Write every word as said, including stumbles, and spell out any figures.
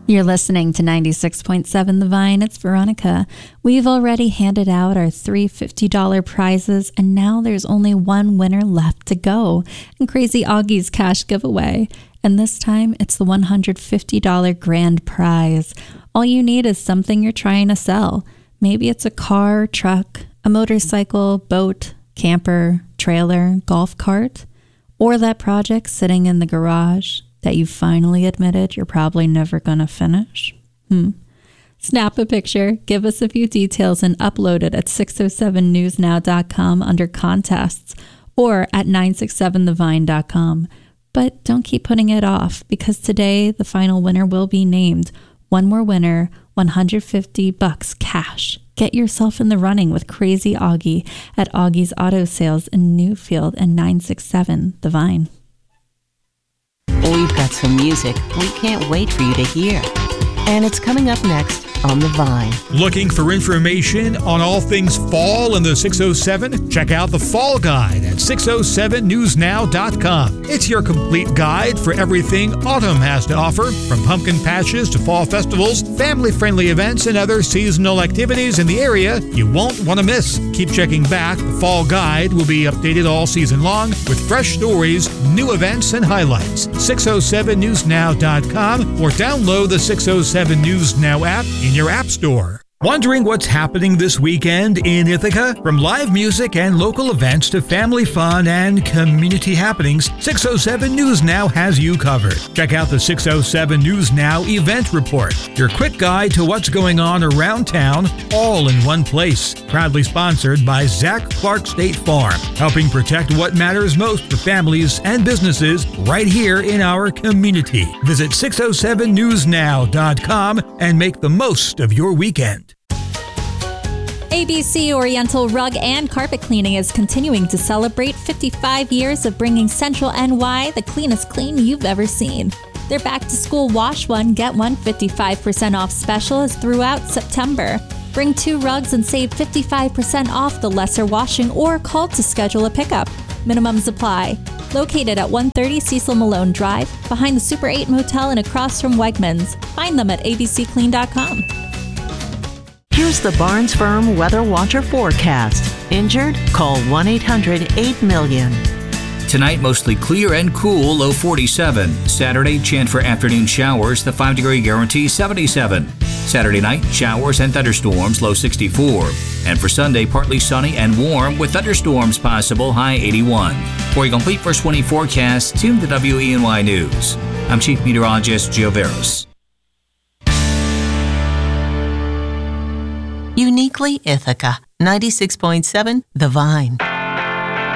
You're listening to ninety-six point seven The Vine. It's Veronica. We've already handed out our three fifty dollars prizes, and now there's only one winner left to go in Crazy Augie's cash giveaway. And this time, it's the one hundred fifty dollars grand prize. All you need is something you're trying to sell. Maybe it's a car, truck, a motorcycle, boat, camper, trailer, golf cart, or that project sitting in the garage that you finally admitted you're probably never going to finish? Hmm. Snap a picture, give us a few details, and upload it at six oh seven news now dot com under contests or at nine six seven the vine dot com. But don't keep putting it off, because today the final winner will be named. One more winner, one hundred fifty bucks cash. Get yourself in the running with Crazy Augie at Augie's Auto Sales in Newfield and nine six seven The Vine. We've got some music we can't wait for you to hear. And it's coming up next on The Vine. Looking for information on all things fall in the six oh seven? Check out the Fall Guide at six oh seven news now dot com. It's your complete guide for everything autumn has to offer, from pumpkin patches to fall festivals, family-friendly events, and other seasonal activities in the area you won't want to miss. Keep checking back. The Fall Guide will be updated all season long with fresh stories, new events, and highlights. six oh seven news now dot com or download the six oh seven News Now app in your app store. Wondering what's happening this weekend in Ithaca? From live music and local events to family fun and community happenings, six oh seven News Now has you covered. Check out the six oh seven News Now event report, your quick guide to what's going on around town, all in one place. Proudly sponsored by Zach Clark State Farm, helping protect what matters most for families and businesses right here in our community. Visit six oh seven news now dot com and make the most of your weekend. A B C Oriental Rug and Carpet Cleaning is continuing to celebrate fifty-five years of bringing Central N Y the cleanest clean you've ever seen. Their back-to-school Wash One, Get One fifty-five percent off special is throughout September. Bring two rugs and save fifty-five percent off the lesser washing, or call to schedule a pickup. Minimums apply. Located at one thirty Cecil Malone Drive, behind the Super eight Motel and across from Wegmans. Find them at a b c clean dot com. Here's the Barnes Firm Weather Watcher forecast. Injured? Call one eight hundred eight million. Tonight, mostly clear and cool, low forty-seven. Saturday, chance for afternoon showers, the five-degree guarantee seventy-seven. Saturday night, showers and thunderstorms, low sixty-four. And for Sunday, partly sunny and warm with thunderstorms possible, high eighty-one. For a complete first twenty forecast, tune to W E N Y News. I'm Chief Meteorologist Joe Veros. Uniquely Ithaca, ninety-six point seven The Vine.